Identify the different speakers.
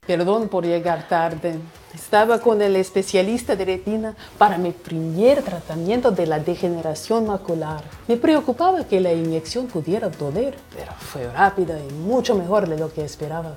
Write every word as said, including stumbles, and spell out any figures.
Speaker 1: Perdón por llegar tarde. Estaba con el especialista de retina para mi primer tratamiento de la degeneración macular. Me preocupaba que la inyección pudiera doler, pero fue rápida y mucho mejor de lo que esperaba.